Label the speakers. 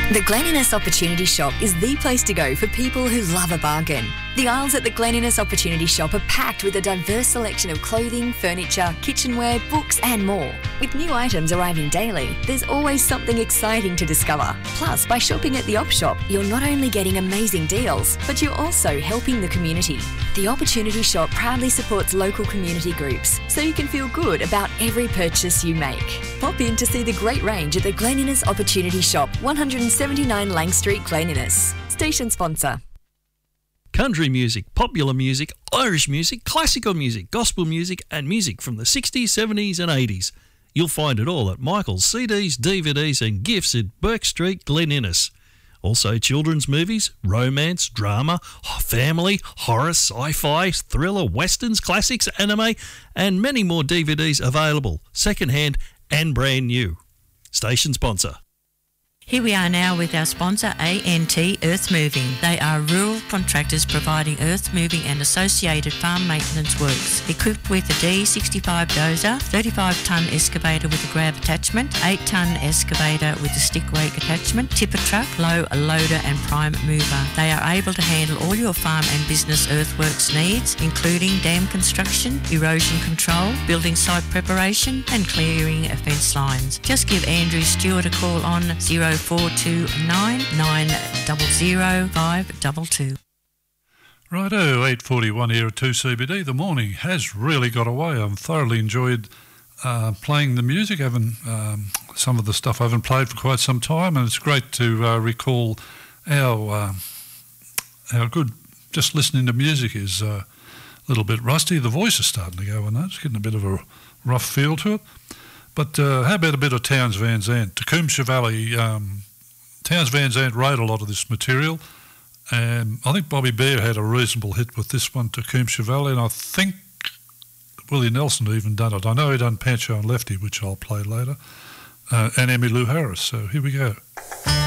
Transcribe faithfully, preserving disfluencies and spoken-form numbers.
Speaker 1: The Glen Innes Opportunity Shop is the place to go for people who love a bargain. The aisles at the Glen Innes Opportunity Shop are packed with a diverse selection of clothing, furniture, kitchenware, books and more. With new items arriving daily, there's always something exciting to discover. Plus, by shopping at the Op Shop, you're not only getting amazing deals, but you're also helping the community. The Opportunity Shop proudly supports local community groups, so you can feel good about every purchase you make. Pop in to see the great range at the Glen Innes Opportunity Shop, one seventy-nine Lang Street, Glen Innes. Station sponsor.
Speaker 2: Country music, popular music, Irish music, classical music, gospel music and music from the sixties, seventies and eighties. You'll find it all at Michael's C Ds, D V Ds and gifts at Burke Street, Glen Innes. Also children's movies, romance, drama, family, horror, sci-fi, thriller, westerns, classics, anime and many more D V Ds available, second-hand and brand new. Station sponsor.
Speaker 3: Here we are now with our sponsor, A N T Earth Moving. They are rural contractors providing earth moving and associated farm maintenance works. Equipped with a D sixty-five dozer, thirty-five tonne excavator with a grab attachment, eight tonne excavator with a stick rake attachment, tipper truck, low loader and prime mover. They are able to handle all your farm and business earthworks needs, including dam construction, erosion control, building site preparation and clearing fence lines. Just give Andrew Stewart a call on zero four two nine nine zero zero five two two.
Speaker 4: Righto, eight forty-one here at two C B D. The morning has really got away. I've thoroughly enjoyed uh, playing the music. I haven't, um, some of the stuff I haven't played for quite some time, and it's great to uh, recall how, uh, how good just listening to music is uh, a little bit rusty. The voice is starting to go on that. It's getting a bit of a rough feel to it. But uh, how about a bit of Townes Van Zandt? Tecumseh Valley, um, Townes Van Zandt wrote a lot of this material, and I think Bobby Bear had a reasonable hit with this one, Tecumseh Valley, and I think Willie Nelson even done it. I know he done Pancho and Lefty, which I'll play later, uh, and Emmylou Harris, so here we go.